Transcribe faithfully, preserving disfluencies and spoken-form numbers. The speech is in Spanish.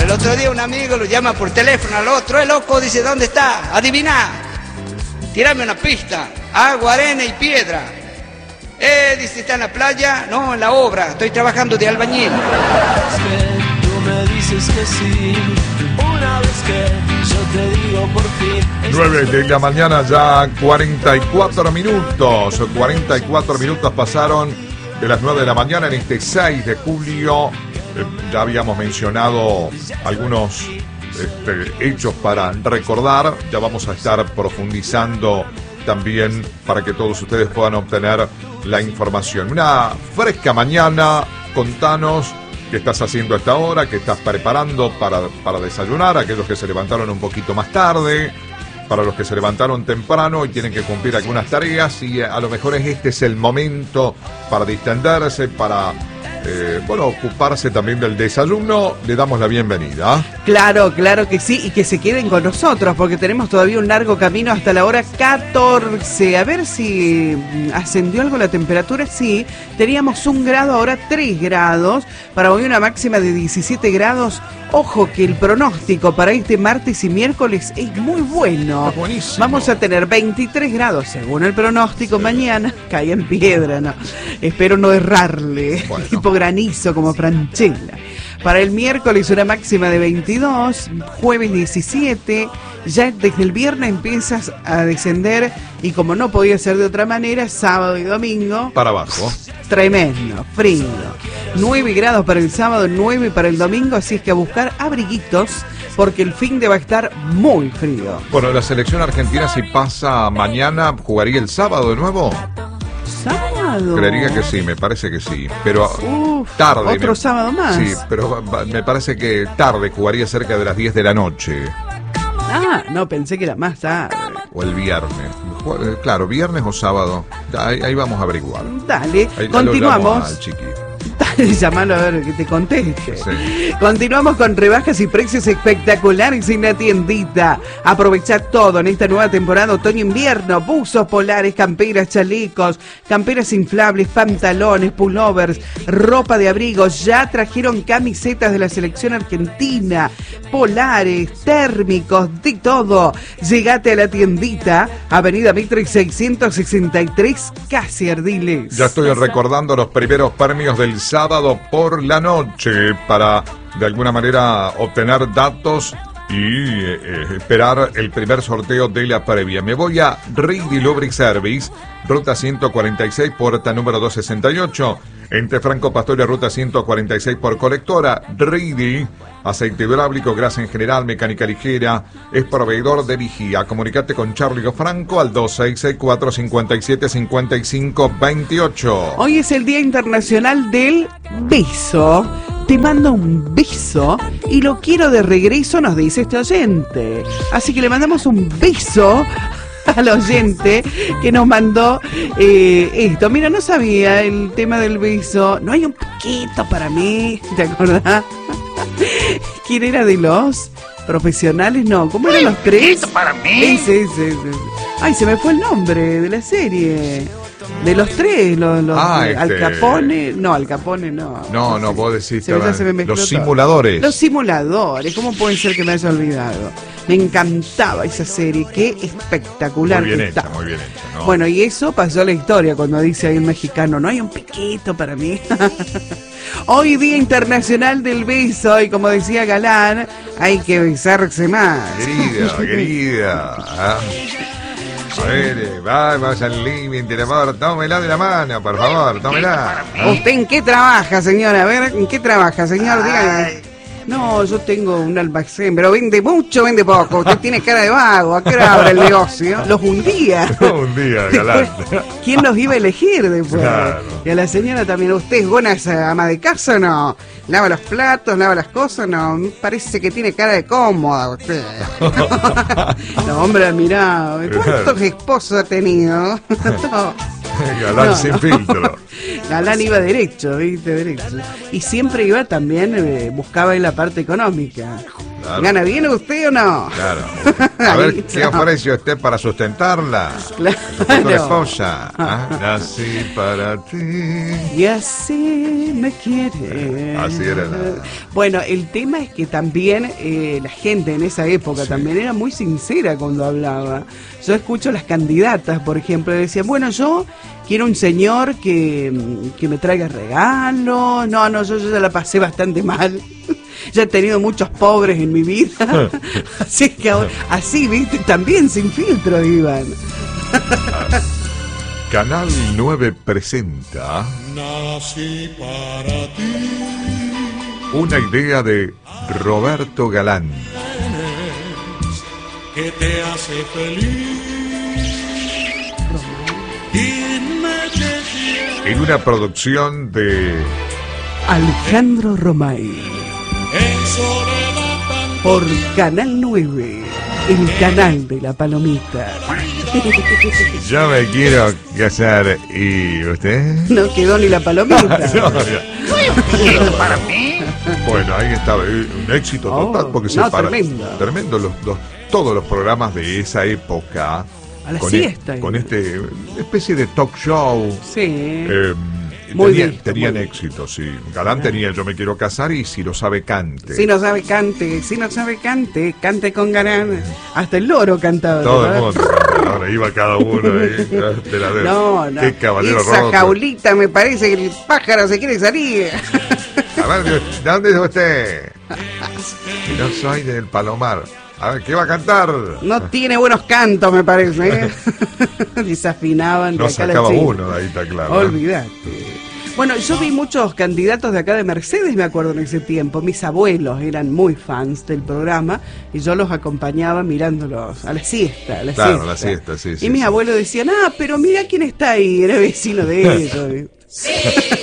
Al otro día un amigo lo llama por teléfono al otro, el loco, dice, ¿dónde está? Adivina, tirame una pista, agua, arena y piedra. Eh, dice, ¿está en la playa? No, en la obra, estoy trabajando de albañil. Tú me dices que sí, una vez que yo te digo por fin. nueve de la mañana, ya cuarenta y cuatro minutos, cuarenta y cuatro minutos pasaron de las nueve de la mañana en este seis de julio. Eh, ya habíamos mencionado algunos este, hechos para recordar, ya vamos a estar profundizando también para que todos ustedes puedan obtener la información. Una fresca mañana, contanos qué estás haciendo a esta hora, qué estás preparando para, para desayunar, aquellos que se levantaron un poquito más tarde, para los que se levantaron temprano y tienen que cumplir algunas tareas, y a lo mejor este es el momento para distenderse, para eh, bueno, ocuparse también del desayuno. Le damos la bienvenida. Claro, claro que sí, y que se queden con nosotros, porque tenemos todavía un largo camino hasta la hora catorce. A ver si ascendió algo la temperatura. Sí, teníamos un grado, ahora tres grados, para hoy una máxima de diecisiete grados. Ojo que el pronóstico para este martes y miércoles es muy bueno. Buenísimo. Vamos a tener veintitrés grados según el pronóstico. Sí. Mañana cae en piedra, no. Espero no errarle. Bueno. Tipo granizo como Franchella. Para el miércoles una máxima de veintidós, jueves diecisiete, ya desde el viernes empiezas a descender y como no podía ser de otra manera, sábado y domingo para abajo. Tremendo, frío. nueve grados para el sábado, nueve para el domingo, así es que a buscar abriguitos porque el fin de va a estar muy frío. Bueno, la selección argentina, si pasa mañana, ¿jugaría el sábado de nuevo? ¿Sábado? Creería que sí, me parece que sí, pero Uf, tarde. Otro me... sábado más. Sí, pero me parece que tarde, jugaría cerca de las diez de la noche. Ah, no, pensé que era más tarde. O el viernes. Claro, viernes o sábado. Ahí, ahí vamos a averiguar. Dale, ahí, continuamos. Al chiqui. Llamalo a ver que te conteste. Sí. Continuamos con rebajas y precios espectaculares en la tiendita. Aprovecha todo en esta nueva temporada otoño-invierno. Buzos polares, camperas, chalecos, camperas inflables, pantalones, pullovers, ropa de abrigo. Ya trajeron camisetas de la selección argentina, polares, térmicos, de todo. Llegate a la tiendita, Avenida Mitre seiscientos sesenta y tres, casi Ardiles. Ya estoy recordando los primeros premios del sábado por la noche para de alguna manera obtener datos y eh, esperar el primer sorteo de la previa. Me voy a Reedy Lubric Service, ruta ciento cuarenta y seis, puerta número doscientos sesenta y ocho, entre Franco Pastor y ruta ciento cuarenta y seis por colectora. Reedy, aceite hidráulico, grasa en general, mecánica ligera, es proveedor de vigía. Comunicate con Charlie o Franco al dos seis seis cuatro cinco siete cinco cinco dos ocho. Hoy es el Día Internacional del Beso. Te mando un beso y lo quiero de regreso, nos dice este oyente. Así que le mandamos un beso al oyente que nos mandó eh, esto. Mira, no sabía el tema del beso. No hay un poquito para mí, ¿te acordás? ¿Quién era de los profesionales? No, ¿cómo eran los tres? Para mí. Ese, ese, ese. Ay, se me fue el nombre de la serie. De los tres, los, los ah, eh, este... Al Capone, no, Al Capone no. No, no, vos decís se me, se me los simuladores. Los simuladores, ¿cómo pueden ser que me haya olvidado? Me encantaba esa serie, qué espectacular. Muy bien que hecha, está. muy bien hecha, ¿no? Bueno, y eso pasó a la historia cuando dice ahí un mexicano, no hay un piquito para mí. Hoy Día Internacional del Beso, y como decía Galán, hay que besarse más. Querida, querida. ¿Ah? A ver, vamos al límite, el amor, tómela de la mano, por favor, tómela. ¿Ah? ¿Usted en qué trabaja, señora? A ver, ¿en qué trabaja, señor? Dígame. No, yo tengo un almacén, pero vende mucho, vende poco. Usted tiene cara de vago. ¿A qué hora abre el negocio? Los hundía. Un día, galán. ¿Quién los iba a elegir después? Claro. Y a la señora también. ¿Usted es buena esa ama de casa o no? ¿Lava los platos, lava las cosas? No, parece que tiene cara de cómoda usted. No, hombre, mirá, ¿cuántos esposos ha tenido? No. Galán No, sin no. filtro. Galán iba derecho, ¿viste? Derecho. Y siempre iba también, eh, buscaba en la parte económica. Claro. ¿Gana bien usted o no? Claro. A ver, Ahí ¿qué está. ofrece usted para sustentarla? Claro. Tu esposa. ¿Ah? Nací para ti. Y así me quiere. Así era la- Bueno, el tema es que también eh, la gente en esa época Sí. también era muy sincera cuando hablaba. Yo escucho las candidatas, por ejemplo, decían, bueno, yo quiero un señor que, que me traiga regalos. No, no, yo, yo ya la pasé bastante mal. Ya he tenido muchos pobres en mi vida. Así que ahora- así, viste, también sin filtro iban. Canal nueve presenta Nací para ti, una idea de Roberto Galán. que te hace feliz. Dime que quieres En una producción de Alejandro Romay. en soledad tan Por Canal nueve, el canal de la palomita. Yo me quiero casar. ¿Y usted? No quedó ni la palomita. No, ya. Bueno, ahí estaba, eh, un éxito Oh, total porque se no, para. tremendo. Tremendo los, los- todos los programas de esa época. A la con siesta, e- con eh. este especie de talk show. Sí. eh, Muy tenían visto, tenían muy éxito, sí. Galán tenía Yo me quiero casar y Si lo sabe cante. Si no sabe cante, si no sabe cante, cante con ganas. Hasta el loro cantaba. Todo el ¿verdad? mundo. Ahora iba cada uno ahí, de la de, No, no. Qué caballero Esa roto. jaulita me parece que el pájaro se quiere salir. A ver, ¿de dónde es usted? Si no soy del Palomar. A ver, ¿qué va a cantar? No tiene buenos cantos, me parece. ¿eh? Desafinaban. de No acá a la sacaba China. uno, de ahí está claro. ¿eh? Olvídate. Bueno, yo vi muchos candidatos de acá de Mercedes, me acuerdo en ese tiempo. Mis abuelos eran muy fans del programa y yo los acompañaba mirándolos a la siesta. A la Claro, siesta. la siesta, sí, Y sí, mis sí. abuelos decían, ah, pero mira quién está ahí, era vecino de ellos.